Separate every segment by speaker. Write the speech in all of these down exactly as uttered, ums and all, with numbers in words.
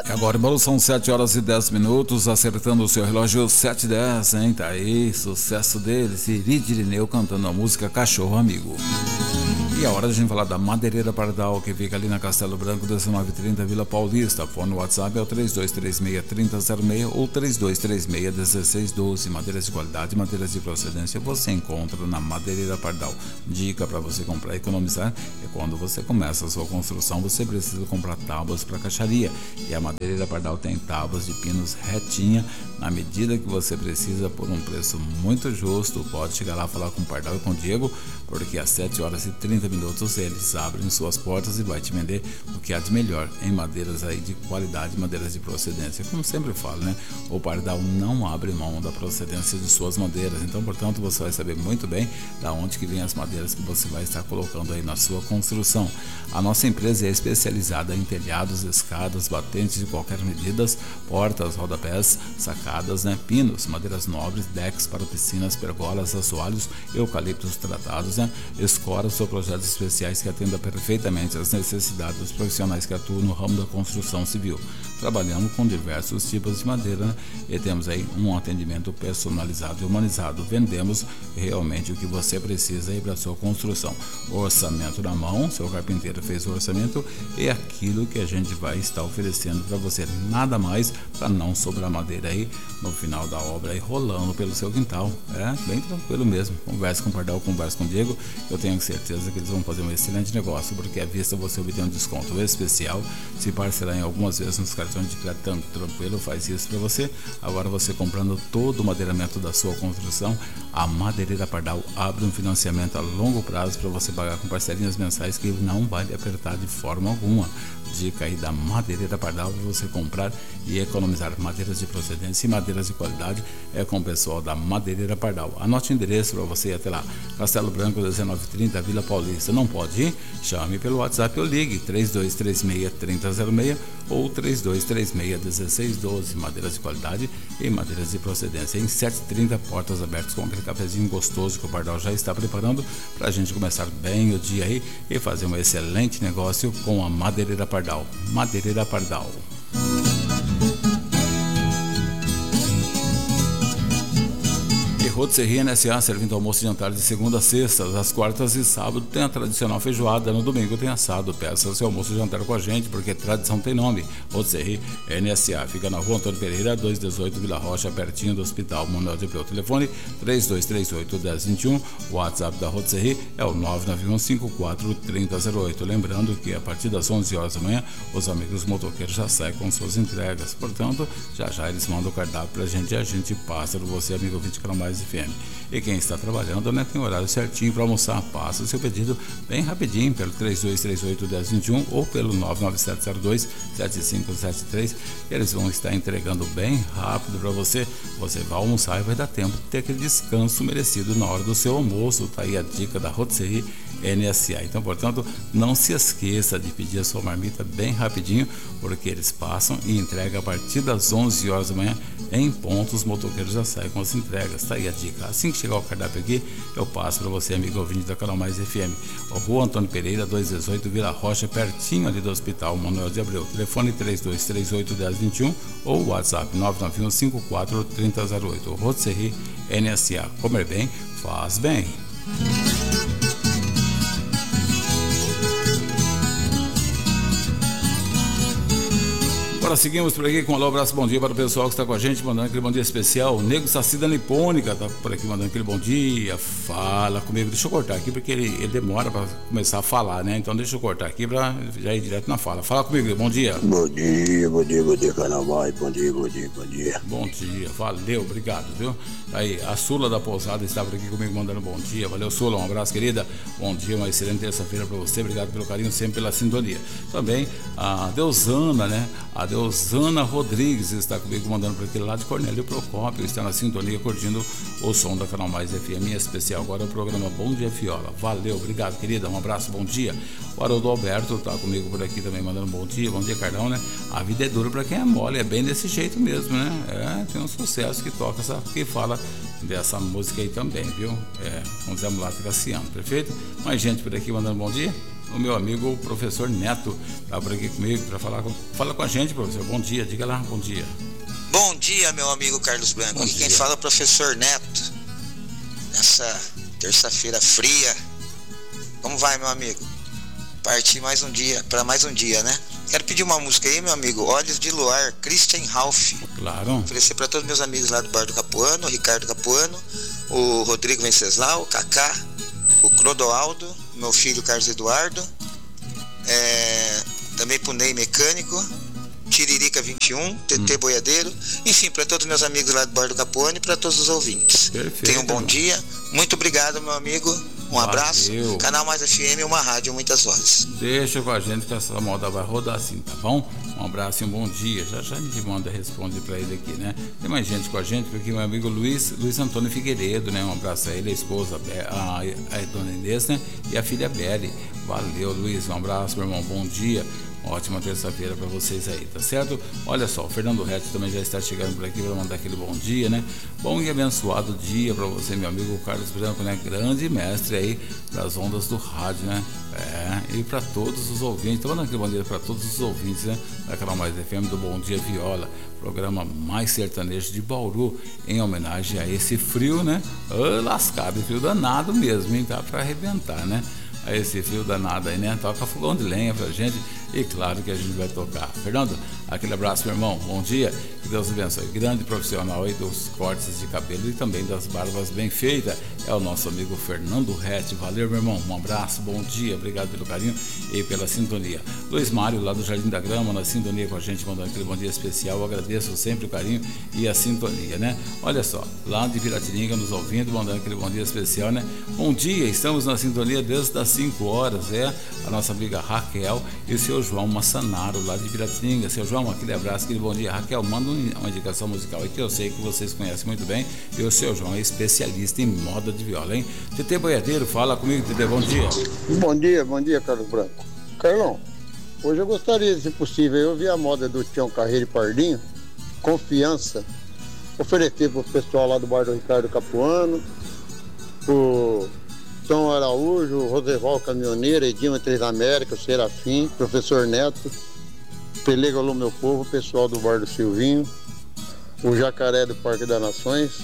Speaker 1: Agora, embora são sete horas e dez minutos, acertando o seu relógio sete e dez, hein? Tá aí, sucesso deles, Iri Irineu cantando a música Cachorro Amigo. E a hora de a gente falar da Madeireira Pardal, que fica ali na Castelo Branco, dezenove trinta, Vila Paulista. Fone no WhatsApp é o três dois três seis, três zero zero seis ou três dois três seis, um seis um dois. Madeiras de qualidade, madeiras de procedência você encontra na Madeireira Pardal. Dica para você comprar e economizar é quando você começa a sua construção, você precisa comprar tábuas para caixaria. E a Madeireira Pardal tem tábuas de pinos retinha, na medida que você precisa, por um preço muito justo. Pode chegar lá falar com o Pardal e com o Diego, porque às sete horas e trinta minutos eles abrem suas portas e vai te vender o que há de melhor em madeiras aí de qualidade, madeiras de procedência. Como sempre falo, né? O Pardal não abre mão da procedência de suas madeiras, então, portanto, você vai saber muito bem da onde que vem as madeiras que você vai estar colocando aí na sua construção. A nossa empresa é especializada em telhados, escadas, batentes de qualquer medida, portas, rodapés, sacadas, né? Pinos, madeiras nobres, decks para piscinas, pergolas, assoalhos, eucaliptos tratados, né? Escoras ou projetos especiais que atendam perfeitamente às necessidades dos profissionais que atuam no ramo da construção civil. Trabalhamos com diversos tipos de madeira, né? E temos aí um atendimento personalizado e humanizado. Vendemos realmente o que você precisa aí para sua construção. Orçamento na mão, seu carpinteiro fez o orçamento e aquilo que a gente vai estar oferecendo para você. Nada mais para não sobrar madeira aí no final da obra aí rolando pelo seu quintal. É bem tranquilo mesmo. Converse com o Pardal, converse com o Diego. Eu tenho certeza que eles vão fazer um excelente negócio, porque à vista você obtém um desconto especial. Se parcelar em algumas vezes nos cartões de crédito tranquilo, faz isso para você. Agora você comprando todo o madeiramento da sua construção, a Madeireira Pardal abre um financiamento a longo prazo para você pagar com parcelinhas mensais que não vai lhe apertar de forma alguma. Dica aí da Madeireira Pardal para você comprar e economizar madeiras de procedência e madeiras de qualidade é com o pessoal da Madeireira Pardal. Anote o endereço para você ir até lá, Castelo Branco, dezenove trinta, Vila Paulista. Não pode ir? Chame pelo WhatsApp ou ligue três dois três seis, três zero zero seis ou três dois três seis, um seis um dois. Madeiras de qualidade e madeiras de procedência. Em sete e trinta, portas abertas com aquele cafezinho gostoso que o Pardal já está preparando para a gente começar bem o dia aí e fazer um excelente negócio com a Madeireira Pardal. Madeireira Pardal. Rotisserie N S A, servindo almoço e jantar de segunda a sexta. Às quartas e sábado tem a tradicional feijoada, no domingo tem assado. Peça seu almoço e jantar com a gente, porque tradição tem nome. Rotisserie N S A, fica na rua Antônio Pereira, duzentos e dezoito, Vila Rocha, pertinho do Hospital Manuel de Abreu. Telefone três dois três oito, um zero dois um. O WhatsApp da Rotisserie é o nove nove um cinco quatro três zero zero oito. Lembrando que a partir das onze horas da manhã, os amigos motoqueiros já saem com suas entregas. Portanto, já já eles mandam o cardápio pra gente e a gente passa para você, amigo ouvinte Canal Mais F M. E quem está trabalhando, né, tem horário certinho para almoçar. Passa o seu pedido bem rapidinho pelo três dois três oito, um zero dois um ou pelo nove nove sete zero dois, sete cinco sete três. Eles vão estar entregando bem rápido para você. Você vai almoçar e vai dar tempo de ter aquele descanso merecido na hora do seu almoço. Tá aí a dica da Rotisserie N S A. Então, portanto, não se esqueça de pedir a sua marmita bem rapidinho, porque eles passam e entregam a partir das onze horas da manhã em ponto. Os motoqueiros já saem com as entregas. Tá aí a dica. Assim que chegar o cardápio aqui, eu passo para você, amigo ouvinte da Canal Mais F M. A Rua Antônio Pereira, duzentos e dezoito, Vila Rocha, pertinho ali do Hospital Manuel de Abreu. Telefone três dois três oito, um zero dois um ou WhatsApp nove nove um cinco quatro três zero zero oito. Rotisserie N S A. Comer bem, faz bem. Agora seguimos por aqui com um alô, abraço, bom dia para o pessoal que está com a gente, mandando aquele bom dia especial. O Nego Sacida Nipônica está por aqui mandando aquele bom dia. Fala comigo, deixa eu cortar aqui porque ele, ele demora para começar a falar, né? Então deixa eu cortar aqui para já ir direto na fala. Fala comigo, bom dia.
Speaker 2: Bom dia, bom dia, bom dia, Canal Mais, bom dia, bom dia, bom dia.
Speaker 1: Bom dia, valeu, obrigado, viu? Aí, a Sula da Pousada está por aqui comigo mandando bom dia. Valeu, Sula, um abraço, querida. Bom dia, uma excelente terça-feira para você. Obrigado pelo carinho, sempre pela sintonia. Também a Deusana, né? A Deusana Rodrigues está comigo mandando por aqui lá de Cornélio Procópio. Está na sintonia, curtindo o som da Canal Mais F M, em especial agora o programa Bom Dia Fiola. Valeu, obrigado, querida. Um abraço, bom dia. O Haroldo Alberto está comigo por aqui também mandando bom dia. Bom dia, Cardão, né? A vida é dura para quem é mole, é bem desse jeito mesmo, né? É, tem um sucesso que toca, essa, que fala dessa música aí também, viu? É, com Zé Mulato e Cassiano, perfeito? Mais gente por aqui mandando bom dia? o meu amigo o professor Neto, tá por aqui comigo para falar com, fala com a gente, professor. Bom dia, diga lá, bom dia.
Speaker 3: Bom dia, meu amigo Carlos Branco. Aqui quem fala é o professor Neto. Nessa terça-feira fria. Como vai, meu amigo? Partir mais um dia, para mais um dia, né? Quero pedir uma música aí, meu amigo. Olhos de Luar, Christian Ralph.
Speaker 1: Claro.
Speaker 3: Oferecer para todos meus amigos lá do Bar do Capuano, o Ricardo Capuano, o Rodrigo Venceslau, o Kaká, o Clodoaldo, meu filho Carlos Eduardo, é, também pro Ney Mecânico, Tiririca vinte e um, T T hum. Boiadeiro, enfim, para todos meus amigos lá do Bar do Capuano e para todos os ouvintes.
Speaker 1: Perfeito.
Speaker 3: Tenham um bom dia. Muito obrigado, meu amigo. Um Valeu. abraço. Canal Mais F M, uma rádio, muitas vozes.
Speaker 1: Deixa com a gente que essa moda vai rodar assim, tá bom? Um abraço e um bom dia. Já já a gente manda responde pra ele aqui, né? Tem mais gente com a gente, porque meu amigo Luiz, Luiz Antônio Figueiredo, né? Um abraço a ele, a esposa, a, a dona Inês, né? E a filha Beli. Valeu, Luiz. Um abraço, meu irmão. Bom dia. Ótima terça-feira para vocês aí, tá certo? Olha só, o Fernando Retti também já está chegando por aqui para mandar aquele bom dia, né? Bom e abençoado dia para você, meu amigo Carlos Branco, né? Grande mestre aí das ondas do rádio, né? É, e para todos os ouvintes, tô mandando aquele bom dia para todos os ouvintes, né? Da Canal Mais F M do Bom Dia Viola, programa mais sertanejo de Bauru, em homenagem a esse frio, né? Oh, lascado, frio danado mesmo, hein? Tá para arrebentar, né? A esse frio danado aí, né? Toca fogão de lenha pra gente e claro que a gente vai tocar. Fernando, aquele abraço, meu irmão, bom dia, que Deus abençoe. Grande profissional aí dos cortes de cabelo e também das barbas bem feitas é o nosso amigo Fernando Retti. Valeu, meu irmão, um abraço, bom dia, obrigado pelo carinho e pela sintonia. Luiz Mário, lá do Jardim da Grama, na sintonia com a gente, mandando aquele bom dia especial. Eu agradeço sempre o carinho e a sintonia, né? Olha só, lá de Piratininga nos ouvindo, mandando aquele bom dia especial, né? Bom dia, estamos na sintonia desde as cinco horas, é a nossa amiga Raquel e o seu João Massanaro, lá de Piratininga. Seu João, aquele abraço, aquele bom dia. Raquel, manda uma indicação musical aí que eu sei que vocês conhecem muito bem. E o seu João é especialista em moda de viola, hein? T T Boiadeiro, fala comigo, T T, bom dia.
Speaker 4: Bom dia, bom dia, Carlos Branco. Carlão, hoje eu gostaria, se possível, eu vi a moda do Tião Carreiro e Pardinho, Confiança, oferecer para o pessoal lá do bar do Ricardo Capuano, o Tom Araújo, Roseval Caminhoneiro, Edima Três Américas, Serafim, Professor Neto, Pelego Alô Meu Povo, pessoal do bar do Silvinho, o Jacaré do Parque das Nações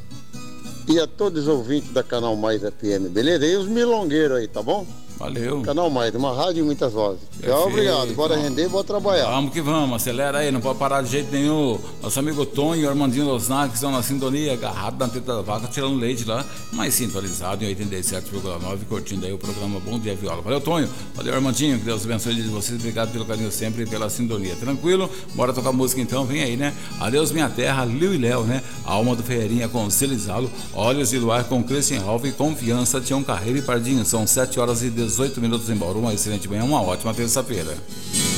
Speaker 4: e a todos os ouvintes da Canal Mais F M, beleza? E os milongueiros aí, tá bom?
Speaker 1: Valeu.
Speaker 4: Canal Mais, uma rádio e muitas vozes. Tchau, obrigado. Bora render, bora trabalhar.
Speaker 1: Vamos que vamos, acelera aí, não pode parar de jeito nenhum. Nosso amigo Tonho e o Armandinho Losnar, que estão na sintonia, agarrado na teta da vaca, tirando leite lá, mas sintonizado em oitenta e sete vírgula nove, curtindo aí o programa Bom Dia Viola. Valeu, Tonho. Valeu, Armandinho. Que Deus abençoe de vocês. Obrigado pelo carinho sempre e pela sintonia. Tranquilo? Bora tocar música então, vem aí, né? Adeus, minha terra, Liu e Léo, né? Alma do Ferreirinha com Celizalo, Olhos de Luar com Christian Ralph e Confiança, Tião Carreiro e Pardinho. São sete horas e dezoito minutos em Bauru. Uma excelente manhã, uma ótima terça-feira.